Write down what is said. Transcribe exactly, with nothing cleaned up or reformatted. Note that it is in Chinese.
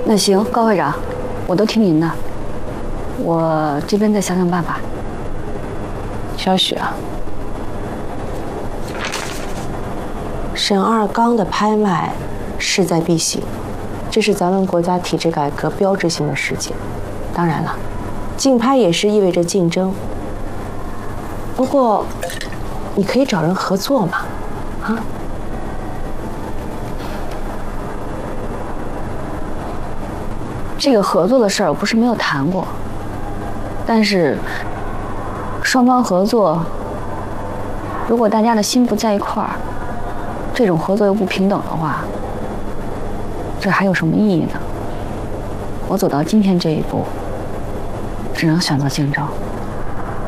那行，高会长，我都听您的，我这边再想想办法。 小许啊，沈二刚的拍卖势在必行，这是咱们国家体制改革标志性的事件。当然了，竞拍也是意味着竞争。不过，你可以找人合作嘛，啊？ 这个合作的事儿，我不是没有谈过，但是双方合作，如果大家的心不在一块儿，这种合作又不平等的话，这还有什么意义呢？我走到今天这一步，只能选择竞争。